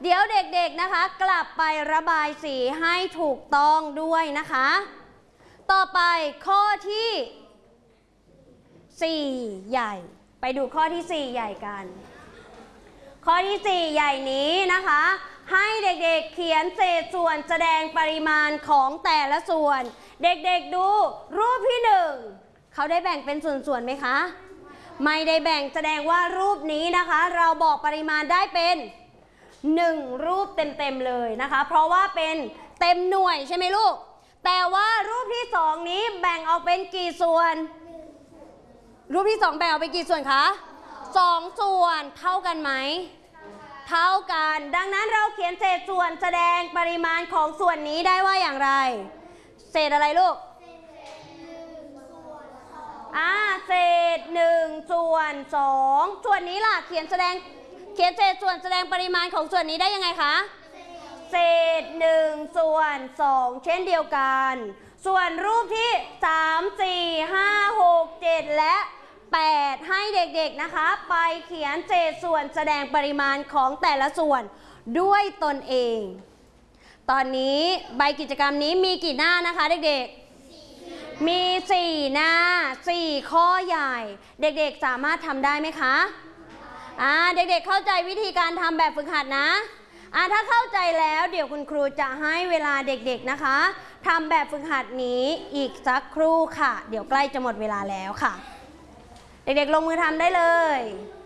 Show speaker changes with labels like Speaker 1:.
Speaker 1: เดี๋ยวเด็กๆนะคะกลับไประบายสีให้ถูกต้องด้วยนะคะต่อไปข้อที่4ใหญ่ไปดูข้อที่4ใหญ่กันข้อที่4ใหญ่นี้นะคะให้เด็กๆเขียนเศษส่วนแสดงปริมาณของแต่ละส่วนเด็กๆดูรูปที่1เขาได้แบ่งเป็นส่วนๆไหมคะไม่ได้แบ่งแสดงว่ารูปนี้นะคะเราบอกปริมาณได้เป็น1รูปเต็มๆเลยนะคะเพราะว่าเป็นเต็มหน่วยใช่ไหมลูกแต่ว่ารูปที่2นี้แบ่งออกเป็นกี่ส่วนรูปที่2แบ่งออกเป็นกี่ส่วนคะ2ส่วนเท่ากันไหมเท่ากันดังนั้นเราเขียนเศษส่วนแสดงปริมาณของส่วนนี้ได้ว่าอย่างไรเศษอะไรลูกเศษ1ส่วน2ส่วนนี้ล่ะเขียนเศษส่วนแสดงปริมาณของส่วนนี้ได้ยังไงคะเศษ1ส่วน2เช่นเดียวกันส่วนรูปที่3 4 5 6 7และ8ให้เด็กๆนะคะไปเขียนเศษส่วนแสดงปริมาณของแต่ละส่วนด้วยตนเองตอนนี้ใบกิจกรรมนี้มีกี่หน้านะคะเด็กๆมี4หน้า4ข้อใหญ่เด็กๆสามารถทำได้ไหมคะเด็กๆเข้าใจวิธีการทำแบบฝึกหัดนะถ้าเข้าใจแล้วเดี๋ยวคุณครูจะให้เวลาเด็กๆนะคะทำแบบฝึกหัดนี้อีกสักครู่ค่ะเดี๋ยวใกล้จะหมดเวลาแล้วค่ะเด็กๆลงมือทำได้เลย